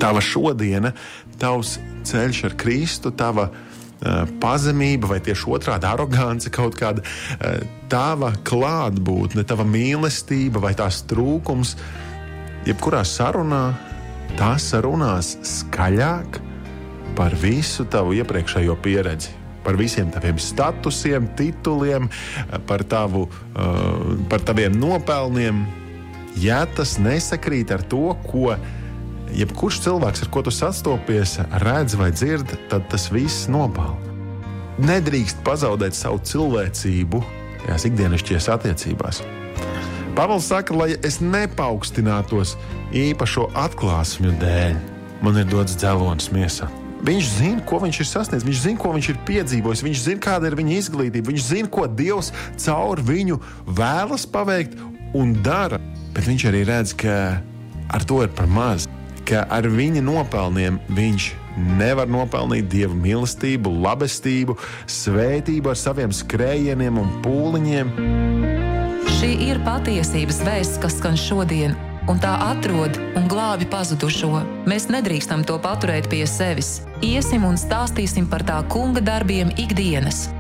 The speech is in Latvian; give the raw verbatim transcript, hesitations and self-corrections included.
tava šodiena, tavs ceļš ar Kristu, tava uh, pazemība vai tieši otrādi arogance kaut kāda, uh, tava klātbūtne, tava mīlestība vai tās trūkums, jebkurā sarunā, tās runās skaļāk par visu tavu iepriekšējo pieredzi. Par visiem taviem statusiem, tituliem, par, tavu, uh, par taviem nopelniem. Ja tas nesakrīt ar to, ko jebkurš cilvēks, ar ko tu sastopies, redz vai dzird, tad tas viss nopāl. Nedrīkst pazaudēt savu cilvēcību tajās ikdienišķajās attiecībās. Pāvils saka, lai es nepaukstinātos īpašo atklāsmju dēļ. Man ir dots dzelonis miesā. Viņš zina, ko viņš ir sasniedzis, viņš zina, ko viņš ir piedzīvojis, viņš zina, kāda ir viņa izglītība, viņš zina, ko Dievs caur viņu vēlas paveikt un dara. Bet viņš arī redz, ka ar to ir par maz, ka ar viņa nopelniem viņš nevar nopelnīt Dieva mīlestību, labestību, svētību ar saviem skrējieniem un pūliņiem. Šī ir patiesības vēsts, kas skan šodien, un tā atrod un glābi pazudušo. Mēs nedrīkstam to paturēt pie sevis. Iesim un stāstīsim par tā kunga darbiem ikdienas.